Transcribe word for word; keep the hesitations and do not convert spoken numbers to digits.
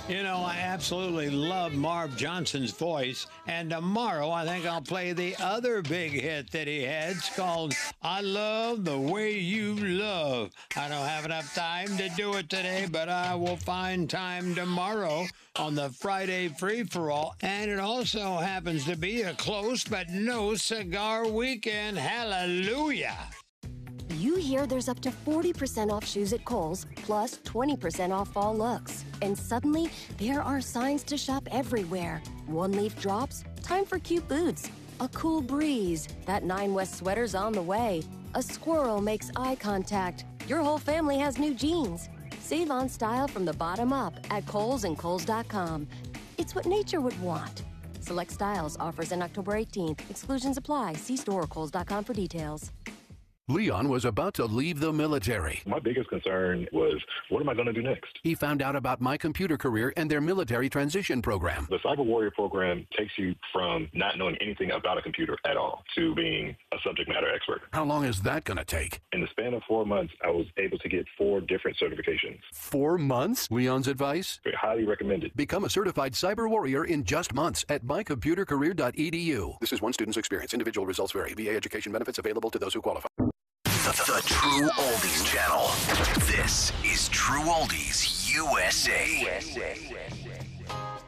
You know, I absolutely love Marv Johnson's voice. And tomorrow, I think I'll play the other big hit that he had. It's called I Love the Way You Love. I don't have enough time to do it today, but I will find time tomorrow on the Friday Free For All. And it also happens to be a close but no cigar weekend. Hallelujah. You hear there's up to forty percent off shoes at Kohl's, plus twenty percent off fall looks. And suddenly, there are signs to shop everywhere. One-leaf drops, time for cute boots. A cool breeze, that Nine West sweater's on the way. A squirrel makes eye contact. Your whole family has new jeans. Save on style from the bottom up at Kohl's and Kohl's dot com. It's what nature would want. Select styles, offers in October eighteenth. Exclusions apply. See store or Kohl's dot com for details. Leon was about to leave the military. My biggest concern was, what am I going to do next? He found out about My Computer Career and their military transition program. The Cyber Warrior program takes you from not knowing anything about a computer at all to being a subject matter expert. How long is that going to take? In the span of four months, I was able to get four different certifications. Four months? Leon's advice? Highly recommended. Become a certified cyber warrior in just months at my computer career dot e d u. This is one student's experience. Individual results vary. V A education benefits available to those who qualify. The, the True Oldies Channel. This is True Oldies U S A.